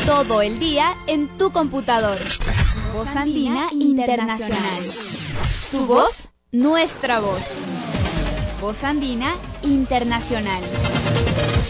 todo el día en tu computador. Voz Andina Internacional. Tu voz, nuestra voz. Voz Andina Internacional.